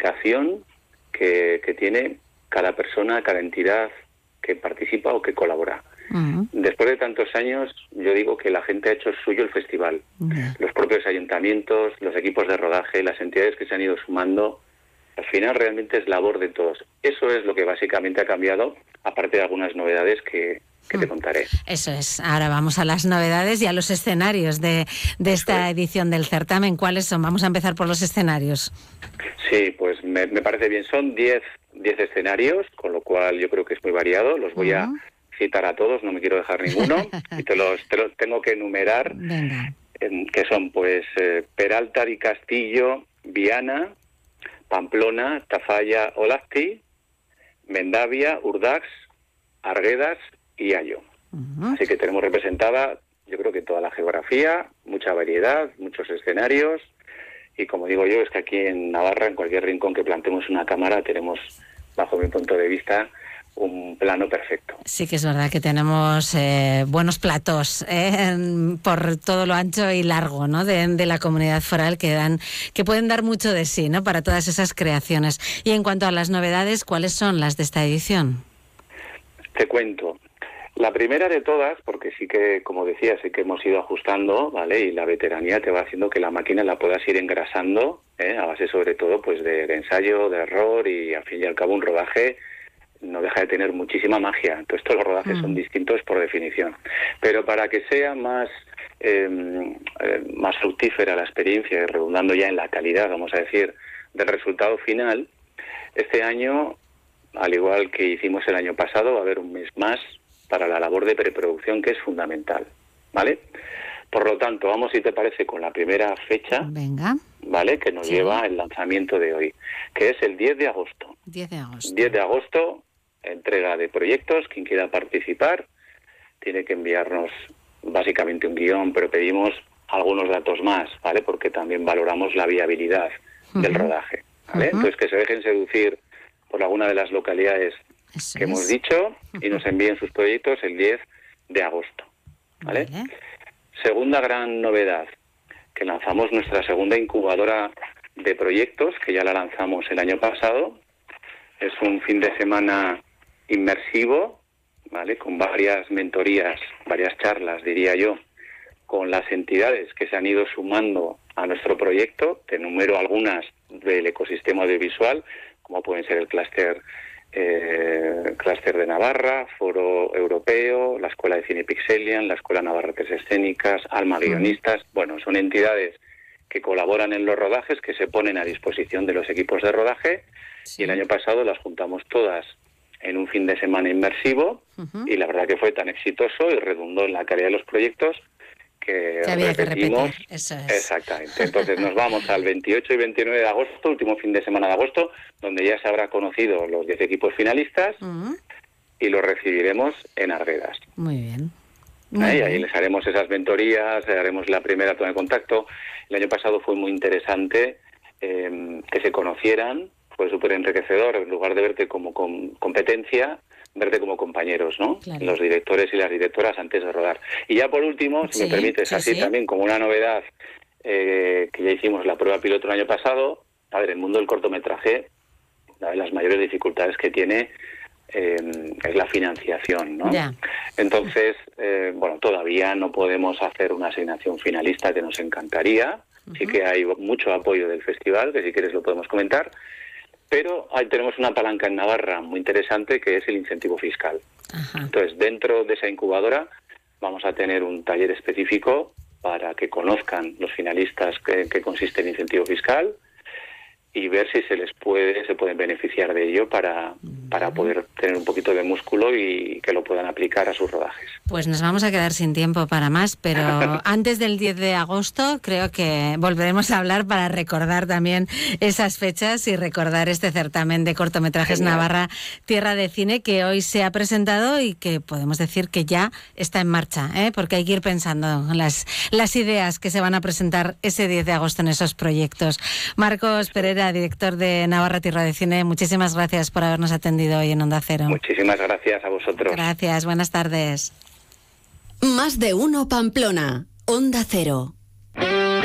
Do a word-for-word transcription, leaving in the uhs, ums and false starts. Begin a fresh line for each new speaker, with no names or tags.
implicación que, que tiene cada persona, cada entidad que participa o que colabora. Uh-huh. Después de tantos años, yo digo que la gente ha hecho suyo el festival. Uh-huh. Los propios ayuntamientos, los equipos de rodaje, las entidades que se han ido sumando, al final realmente es labor de todos. Eso es lo que básicamente ha cambiado, aparte de algunas novedades que, que te contaré.
Eso es. Ahora vamos a las novedades y a los escenarios de, de esta edición del certamen. ¿Cuáles son? Vamos a empezar por los escenarios.
Sí, pues me, me parece bien. Son diez escenarios, con lo cual yo creo que es muy variado. Los voy uh-huh. a citar a todos, no me quiero dejar ninguno. y te los, te los tengo que enumerar.
Venga.
Eh, que son pues eh, Peralta y Castillo, Viana, Pamplona, Tafalla, Olazti, Mendavia, Urdax, Arguedas y Ayo. Uh-huh. Así que tenemos representada, yo creo que toda la geografía, mucha variedad, muchos escenarios, y como digo yo, es que aquí en Navarra, en cualquier rincón que plantemos una cámara, tenemos, bajo mi punto de vista, un plano perfecto.
Sí que es verdad que tenemos eh, buenos platos eh, por todo lo ancho y largo, ¿no? de, de la comunidad foral que dan, que pueden dar mucho de sí, ¿no? Para todas esas creaciones. Y en cuanto a las novedades, ¿cuáles son las de esta edición?
Te cuento. La primera de todas, porque sí que, como decía, sí que hemos ido ajustando, ¿vale? Y la veteranía te va haciendo que la máquina la puedas ir engrasando, ¿eh? A base sobre todo pues de, de ensayo, de error, y al fin y al cabo un rodaje no deja de tener muchísima magia. Entonces todos los rodajes mm. son distintos por definición. Pero para que sea más eh, eh, más fructífera la experiencia, y redundando ya en la calidad, vamos a decir, del resultado final, este año, al igual que hicimos el año pasado, va a haber un mes más para la labor de preproducción, que es fundamental, ¿vale? Por lo tanto, vamos, si te parece, con la primera fecha,
venga,
¿vale? Que nos sí. lleva el lanzamiento de hoy, que es el diez de agosto.
diez de agosto.
diez de agosto, entrega de proyectos. Quien quiera participar tiene que enviarnos básicamente un guión, pero pedimos algunos datos más, ¿vale? Porque también valoramos la viabilidad uh-huh. del rodaje, ¿vale? Uh-huh. Entonces, que se dejen seducir por alguna de las localidades Eso que es. hemos dicho y nos envíen sus proyectos el diez de agosto, ¿vale? Vale. Segunda gran novedad, que lanzamos nuestra segunda incubadora de proyectos, que ya la lanzamos el año pasado. Es un fin de semana inmersivo, ¿vale? Con varias mentorías, varias charlas, diría yo, con las entidades que se han ido sumando a nuestro proyecto. Te enumero algunas del ecosistema audiovisual, como pueden ser el clúster eh, clúster de Navarra, Foro Europeo, la Escuela de Cine Pixelian, la Escuela Navarra de Artes Escénicas, Alma Guionistas. Bueno, son entidades que colaboran en los rodajes, que se ponen a disposición de los equipos de rodaje, sí. y el año pasado las juntamos todas en un fin de semana inmersivo, uh-huh. y la verdad que fue tan exitoso y redundó en la calidad de los proyectos que
Se había
repetimos.
Que repetir. Eso es.
Exactamente. Entonces nos vamos al veintiocho y veintinueve de agosto, último fin de semana de agosto, donde ya se habrá conocido los diez equipos finalistas, uh-huh. y los recibiremos en Arguedas.
Muy bien. Muy
¿Eh?
bien.
Y ahí les haremos esas mentorías, haremos la primera toma de contacto. El año pasado fue muy interesante eh, que se conocieran, fue súper enriquecedor, en lugar de verte como com- competencia, verte como compañeros, ¿no? Claro. Los directores y las directoras antes de rodar. Y ya por último, si sí, me permites, sí, así sí. también como una novedad, eh, que ya hicimos la prueba piloto el año pasado. A ver, el mundo del cortometraje, una de las mayores dificultades que tiene eh, es la financiación, ¿no?
Ya.
Entonces, eh, bueno, todavía no podemos hacer una asignación finalista, que nos encantaría. Uh-huh. Sí que hay mucho apoyo del festival, que si quieres lo podemos comentar. Pero ahí tenemos una palanca en Navarra muy interesante, que es el incentivo fiscal. Ajá. Entonces, dentro de esa incubadora vamos a tener un taller específico para que conozcan los finalistas qué, qué consiste el incentivo fiscal, y ver si se les puede, se pueden beneficiar de ello para, para poder tener un poquito de músculo y que lo puedan aplicar a sus rodajes.
Pues nos vamos a quedar sin tiempo para más, pero antes del diez de agosto creo que volveremos a hablar para recordar también esas fechas y recordar este certamen de cortometrajes Genial. Navarra Tierra de Cine, que hoy se ha presentado y que podemos decir que ya está en marcha, ¿eh? Porque hay que ir pensando en las, las ideas que se van a presentar ese diez de agosto en esos proyectos. Marcos Pereira, director de Navarra Tierra de Cine, muchísimas gracias por habernos atendido hoy en Onda Cero.
Muchísimas gracias a vosotros.
Gracias, buenas tardes.
Más de uno Pamplona, Onda Cero.